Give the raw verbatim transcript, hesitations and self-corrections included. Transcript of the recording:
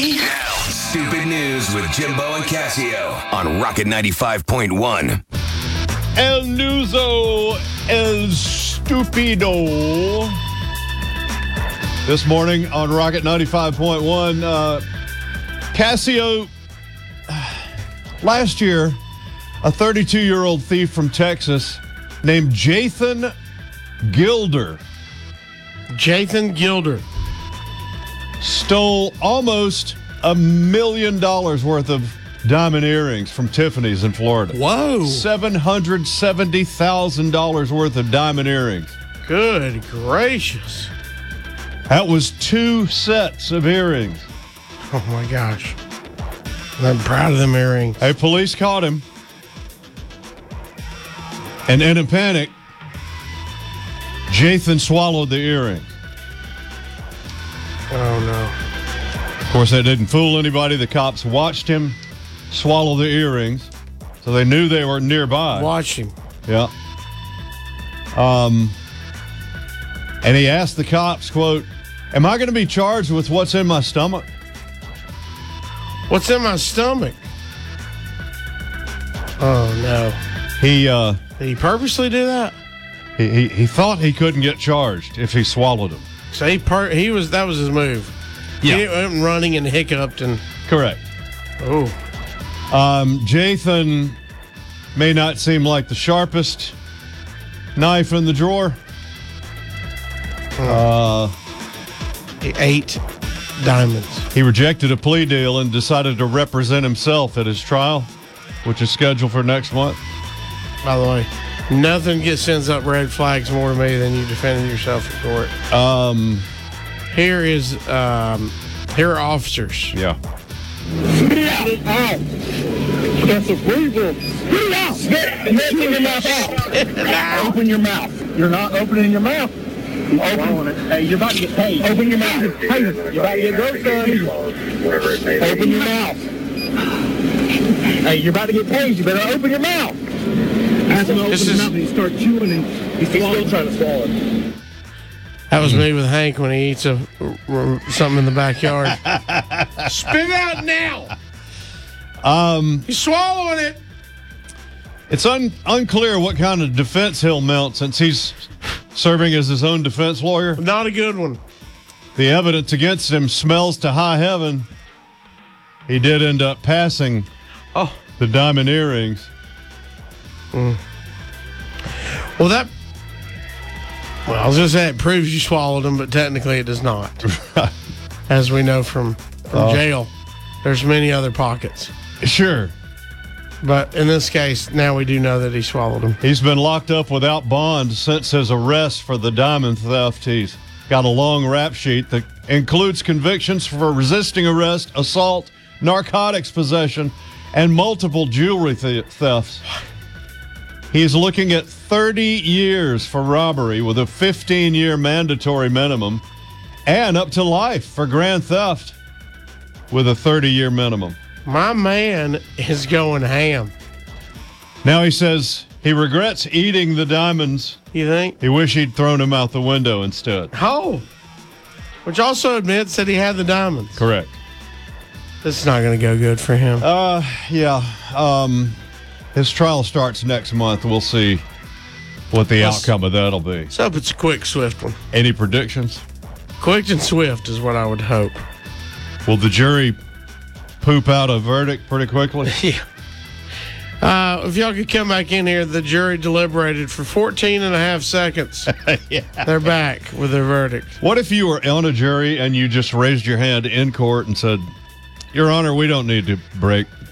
Stupid News with Jimbo and Casio on Rocket ninety-five point one. El Nuzo El Stupido. This morning on Rocket ninety-five point one, uh, Casio, last year, a thirty-two-year-old thief from Texas named Jathan Gilder. Jathan Gilder. Stole almost a million dollars worth of diamond earrings from Tiffany's in Florida. Whoa. seven hundred seventy thousand dollars worth of diamond earrings. Good gracious. That was two sets of earrings. Oh, my gosh. I'm proud of them earrings. Hey, police caught him. And in a panic, Jathan swallowed the earrings. Oh, no. Of course, that didn't fool anybody. The cops watched him swallow the earrings, so they knew they were nearby. Watch him. Yeah. Um, and he asked the cops, quote, "Am I going to be charged with what's in my stomach?" What's in my stomach? Oh, no. He uh, Did he purposely do that? he, he he thought he couldn't get charged if he swallowed them. So he per- he was that was his move. Yeah. He went running and hiccuped and Correct. oh. Um, Jathan may not seem like the sharpest knife in the drawer. Uh, He ate diamonds. he rejected a plea deal and decided to represent himself at his trial, which is scheduled for next month. By the way, nothing gets sends up red flags more to me than you defending yourself in court. Um, Here is um, here are officers. yeah. Spit it out. That's a breather. Spit it out. Spit it. Open your mouth out. Open your mouth. You're not opening your mouth. Open it. Hey, you're about to get paid. Open your mouth. Hey, you're about to get gross done. Open your mouth. Hey, you're about to get paid. You better open your mouth. Ask him to open This his is- mouth and he starts chewing and he's still trying to swallow it. That was me with Hank when he eats a, something in the backyard. Spit it out now. Um, He's swallowing it. it's un- unclear what kind of defense he'll mount since he's serving as his own defense lawyer. Not a good one. The evidence against him smells to high heaven. He did end up passing Oh. the diamond earrings. Well, that. Well, I was going to say it proves you swallowed them, but technically it does not. As we know from, from Oh. jail, there's many other pockets. Sure. But in this case, now we do know that he swallowed them. He's been locked up without bond since his arrest for the diamond theft. He's got a long rap sheet that includes convictions for resisting arrest, assault, narcotics possession, and multiple jewelry th- thefts. He's looking at thirty years for robbery with a fifteen-year mandatory minimum and up to life for grand theft with a thirty-year minimum. My man is going ham. Now he says he regrets eating the diamonds. You think? He wish he'd thrown them out the window instead. Oh. Which also admits that he had the diamonds. Correct. This is not going to go good for him. Uh, yeah. Um, his trial starts next month. We'll see what the Let's- outcome of that'll be. Let's hope it's a quick, swift one. Any predictions? Quick and swift is what I would hope. Will the jury poop out a verdict pretty quickly? Yeah. Uh, if y'all could come back in here, the jury deliberated for fourteen and a half seconds. Yeah. They're back with their verdict. What if you were on a jury and you just raised your hand in court and said, "Your Honor, we don't need to break